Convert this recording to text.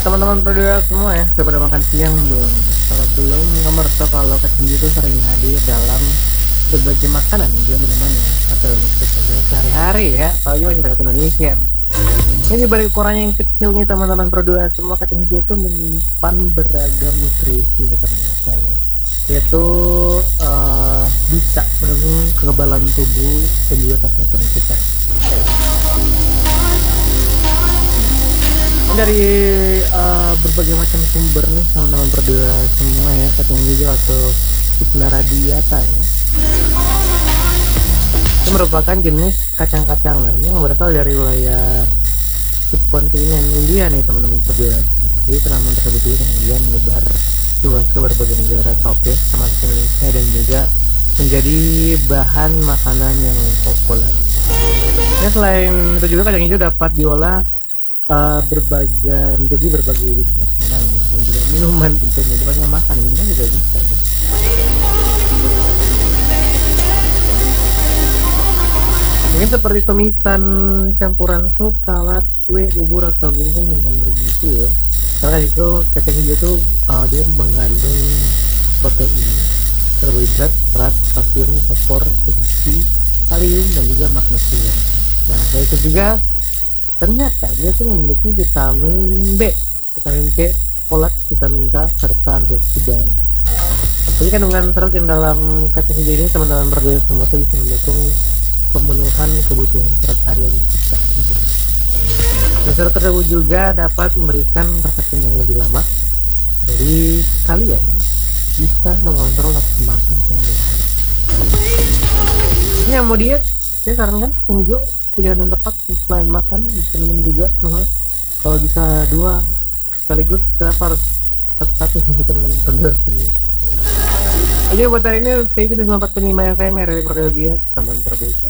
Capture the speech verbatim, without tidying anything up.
Teman-teman berdua semua ya, sudah pada makan siang belum? Kalau belum, kamu harus tahu kalau kacang hijau itu sering hadir dalam berbagai makanan juga minuman ya, atau dalam kehidupan kita sehari-hari ya, apalagi masyarakat Indonesia. Ini di balik ukurannya yang kecil nih teman-teman berdua semua, kacang hijau itu menyimpan beragam nutrisi ternyata ya. Yaitu uh, bisa mendukung kekebalan tubuh dan juga kesehatan kita. Dari uh, berbagai macam sumber nih teman-teman berdua semua ya, kacang hijau atau Hypna radiata ya, itu merupakan jenis kacang-kacangan yang berasal dari wilayah subkontinen India nih teman-teman berdua. Jadi tanaman tersebut juga kemudian menyebar luas ke berbagai negara top ya, termasuk Indonesia, dan juga menjadi bahan makanan yang populer. Ya, selain itu juga kacang hijau dapat diolah Uh, berbagai menjadi berbagai jenis makanan ya, dan juga minuman tentunya, bukan hanya makan, minuman juga bisa ya. Mungkin seperti tumisan, campuran sup, salad, kue, bubur, atau bumbu minuman bergizi ya. Karena itu kacang hijau tuh uh, dia mengandung protein, karbohidrat, serat, kalsium, fosfor, gizi, kalium, dan juga magnesium. Nah, selain itu juga ternyata dia tuh memiliki vitamin B, vitamin C, folat, vitamin K, serta antioksidan. Jadi kandungan serat yang dalam kacang hijau ini teman-teman berdua semua tuh bisa mendukung pemenuhan kebutuhan serat harian kita. Dan serat tersebut juga dapat memberikan rasa kenyang lebih lama. Jadi kalian bisa mengontrol nafsu makan sehari-hari. Ini yang mau diet, saya sarankan kacang hijau pilihan yang tepat. Selain makan bisa minum juga, uh, kalau bisa dua sekaligus, kenapa harus satu-satu teman-teman berdua semua. Jadi buat hari ini stay tune di empat puluh lima F M R dari Perkara Biak teman terbaik.